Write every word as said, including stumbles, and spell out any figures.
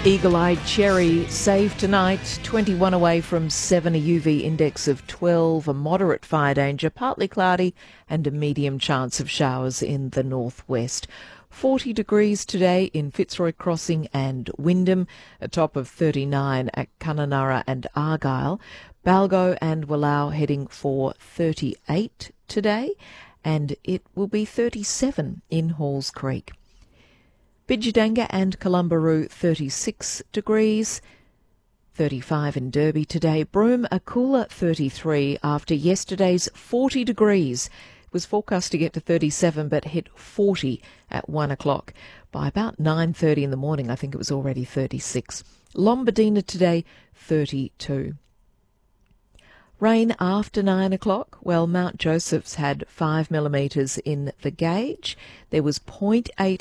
Eagle-eyed Cherry saved tonight, twenty-one away from seven, a U V index of twelve, a moderate fire danger, partly cloudy and a medium chance of showers in the northwest. forty degrees today in Fitzroy Crossing and Wyndham, a top of thirty-nine at Kununurra and Argyle. Balgo and Wallau heading for thirty-eight today, and it will be thirty-seven in Halls Creek. Bidjadanga and Columbaroo thirty-six degrees, thirty-five in Derby today. Broome a cooler thirty-three after yesterday's forty degrees. It was forecast to get to thirty-seven but hit forty at one o'clock. By about nine thirty in the morning I think it was already thirty-six. Lombardina today thirty-two. Rain after nine o'clock. Well, Mount Joseph's had five millimetres in the gauge. There was zero point eight